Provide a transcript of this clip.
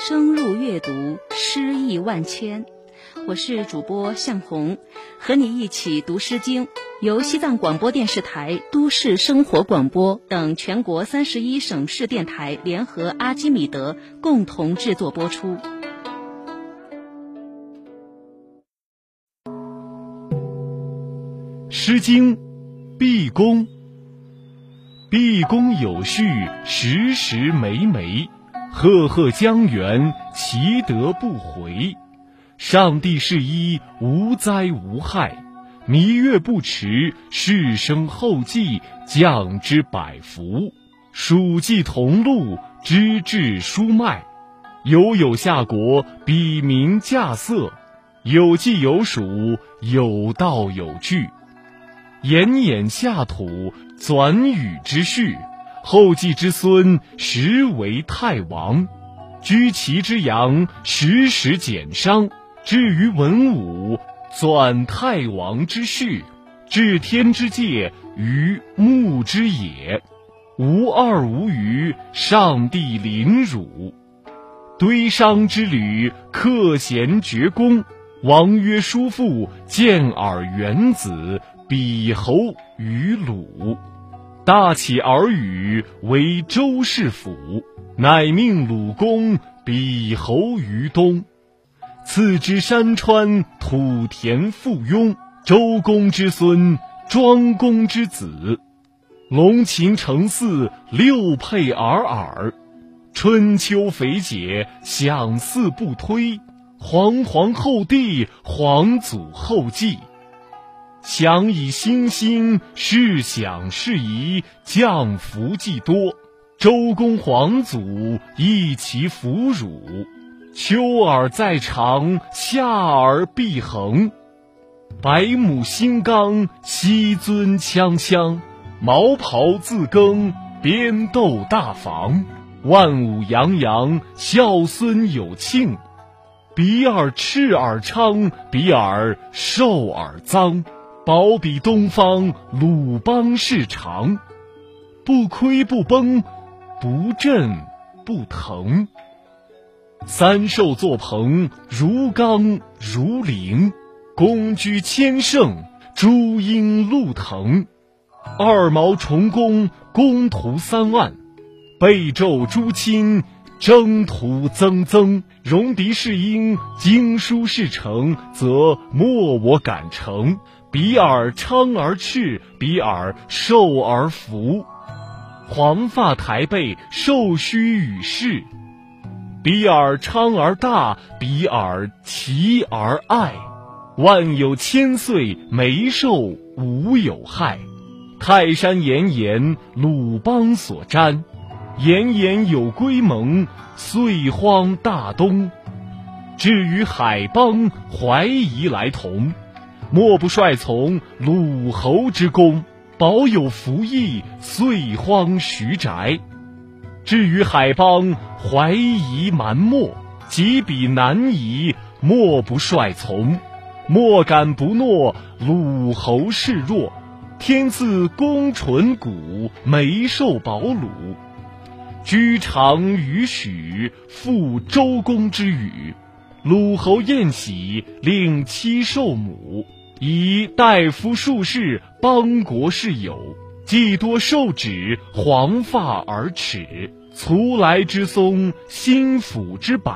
深入阅读，诗意万千。我是主播向红，和你一起读诗经，由西藏广播电视台都市生活广播等全国31省市电台联合阿基米德共同制作播出。 诗经，毕公。毕公有序，时时美美，赫赫江源，其德不回。上帝是一，无灾无害，弥月不迟，世生后继，降之百福。蜀稷同路，织至书脉，有夏国，比民稼穑，有纪有属，有道有据。炎衍下土，纂语之序，后继之孙，实为太王。居其之阳，时时减商。至于文武，纂太王之序，治天之界，于牧之野。无二无余，上帝临汝。堆商之旅，克贤绝功。王曰叔父，见尔元子，比侯于鲁。大起而语，为周氏府，乃命鲁公，比侯于东。次之山川，土田附庸。周公之孙，庄公之子。龙禽成祀，六配尔尔。春秋肥解，享祀不推。皇皇后帝，皇祖后继。享以兴兴，世享世宜，降福既多。周公皇祖，益其弗辱。秋而在长，夏而必恒。百亩新冈，西尊锵锵。毛袍自更，边斗大房。万物洋洋，孝孙有庆。比尔赤而昌，比尔寿而臧。保比东方，鲁邦氏长。不亏不崩，不振不腾。三兽作棚，如纲如陵。公居千乘，朱缨鹿腾。二毛重弓，弓图3万。备纣诸亲，征途增增。戎狄是鹰，经书是成，则莫我敢成。比尔昌而赤，比尔寿而福。黄发台背，寿须与世。比尔昌而大，比尔齐而爱。万有千岁，眉寿无有害。泰山炎炎，鲁邦所瞻。炎炎有归蒙，岁荒大冬。至于海邦，怀疑来同。莫不率从，鲁侯之功。保有服役，岁荒徐宅。至于海邦，怀疑蛮漠。己比难移，莫不率从。莫敢不诺，鲁侯示弱。天赐公纯骨，眉寿保鲁。居长于许，复周公之语。鲁侯宴喜，令妻受母。以大夫术士，邦国事友。既多受指，黄发而耻。徂来之松，心腹之柏。